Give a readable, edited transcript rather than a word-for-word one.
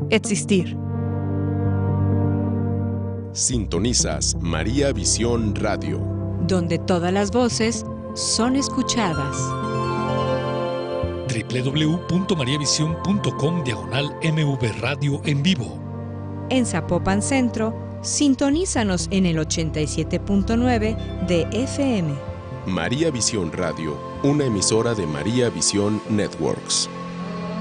existir. Sintonizas María Visión Radio, donde todas las voces son escuchadas. www.mariavision.com/MV Radio en vivo. En Zapopan Centro, sintonízanos en el 87.9 de FM. María Visión Radio, una emisora de María Visión Networks.